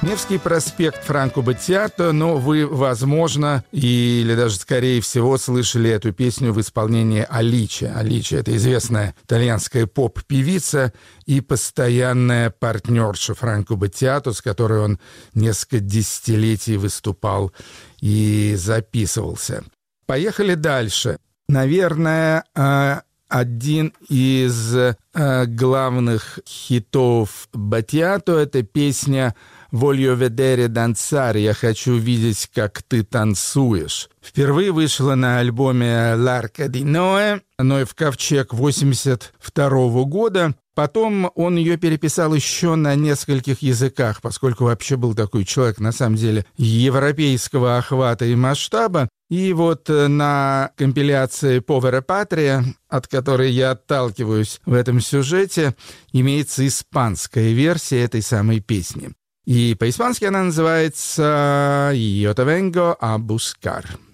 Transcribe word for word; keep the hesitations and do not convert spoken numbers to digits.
Невский проспект Франко Баттиато, но вы, возможно, или даже скорее всего слышали эту песню в исполнении Аличи. Аличи — это известная итальянская поп-певица и постоянная партнерша Франко Баттиато, с которой он несколько десятилетий выступал и записывался. Поехали дальше. Наверное, один из главных хитов Баттиато — это песня «Voglio vedere danzare», «Я хочу видеть, как ты танцуешь». Впервые вышла на альбоме «L'Arca di Noè», «Ноев ковчег» восемьдесят второго года. Потом он ее переписал еще на нескольких языках, поскольку вообще был такой человек, на самом деле, европейского охвата и масштаба. И вот на компиляции «Povera Patria», от которой я отталкиваюсь в этом сюжете, имеется испанская версия этой самой песни. И по-испански она называется «Yo te vengo a buscar».